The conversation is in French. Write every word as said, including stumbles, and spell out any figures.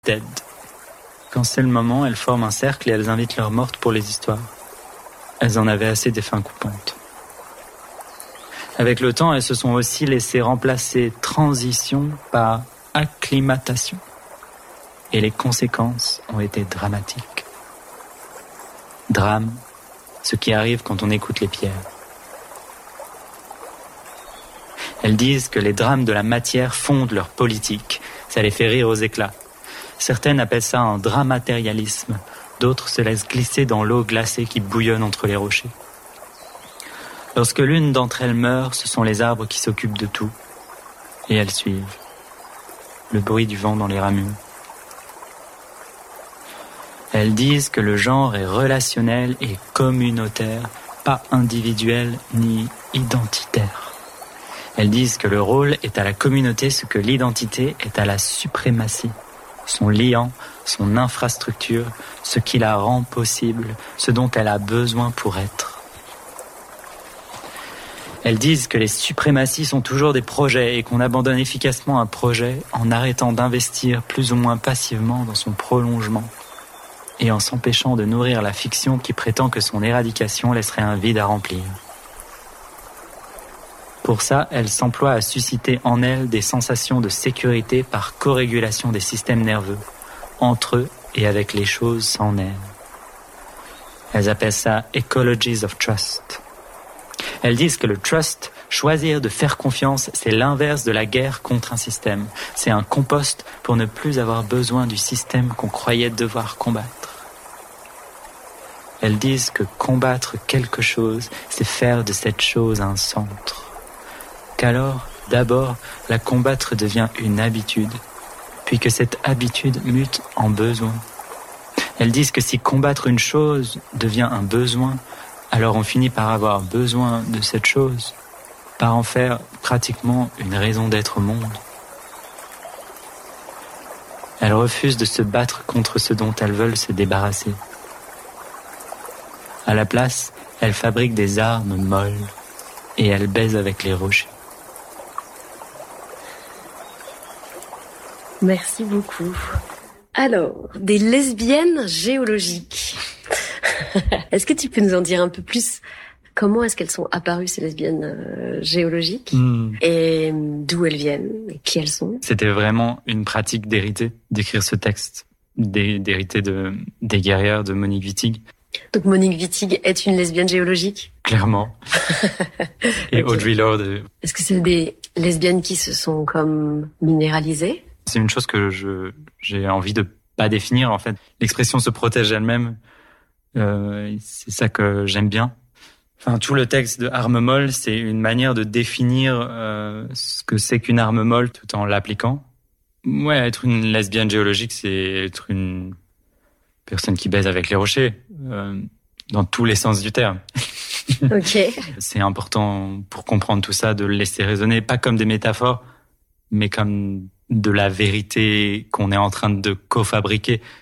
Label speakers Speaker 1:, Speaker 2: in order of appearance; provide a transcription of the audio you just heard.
Speaker 1: dead. Quand c'est le moment, elles forment un cercle et elles invitent leurs mortes pour les histoires. Elles en avaient assez des fins coupantes. Avec le temps, elles se sont aussi laissées remplacer transition par acclimatation. Et les conséquences ont été dramatiques. Drame, ce qui arrive quand on écoute les pierres. Elles disent que les drames de la matière fondent leur politique. Ça les fait rire aux éclats. Certaines appellent ça un dramatérialisme. D'autres se laissent glisser dans l'eau glacée qui bouillonne entre les rochers. Lorsque l'une d'entre elles meurt, ce sont les arbres qui s'occupent de tout. Et elles suivent. Le bruit du vent dans les ramures. Elles disent que le genre est relationnel et communautaire, pas individuel ni identitaire. Elles disent que le rôle est à la communauté ce que l'identité est à la suprématie. Son liant, son infrastructure, ce qui la rend possible, ce dont elle a besoin pour être. Elles disent que les suprématies sont toujours des projets et qu'on abandonne efficacement un projet en arrêtant d'investir plus ou moins passivement dans son prolongement et en s'empêchant de nourrir la fiction qui prétend que son éradication laisserait un vide à remplir. Pour ça, elles s'emploient à susciter en elles des sensations de sécurité par corrégulation des systèmes nerveux, entre eux et avec les choses sans nerfs. Elles appellent ça « ecologies of trust ». Elles disent que le trust, choisir de faire confiance, c'est l'inverse de la guerre contre un système. C'est un compost pour ne plus avoir besoin du système qu'on croyait devoir combattre. Elles disent que combattre quelque chose, c'est faire de cette chose un centre. Qu'alors, d'abord, la combattre devient une habitude, puis que cette habitude mute en besoin. Elles disent que si combattre une chose devient un besoin, alors on finit par avoir besoin de cette chose, par en faire pratiquement une raison d'être au monde. Elles refusent de se battre contre ce dont elles veulent se débarrasser. À la place, elles fabriquent des armes molles et elles baisent avec les rochers.
Speaker 2: Merci beaucoup. Alors, des lesbiennes géologiques. Est-ce que tu peux nous en dire un peu plus? Comment est-ce qu'elles sont apparues, ces lesbiennes euh, géologiques mmh. Et d'où elles viennent et qui elles sont?
Speaker 1: C'était vraiment une pratique d'hériter, d'écrire ce texte, d'hériter de, des guerrières de Monique Wittig.
Speaker 2: Donc Monique Wittig est une lesbienne géologique?
Speaker 1: Clairement. Et okay. Audre Lorde.
Speaker 2: Est-ce que c'est des lesbiennes qui se sont comme minéralisées?
Speaker 1: C'est une chose que je j'ai envie de pas définir en fait. L'expression se protège elle-même. Euh, c'est ça que j'aime bien. Enfin, tout le texte de Arme molle, c'est une manière de définir euh, ce que c'est qu'une arme molle tout en l'appliquant. Ouais, être une lesbienne géologique, c'est être une personne qui baise avec les rochers, euh, dans tous les sens du terme.
Speaker 2: Ok.
Speaker 1: C'est important pour comprendre tout ça de le laisser résonner, pas comme des métaphores, mais comme de la vérité qu'on est en train de co-fabriquer.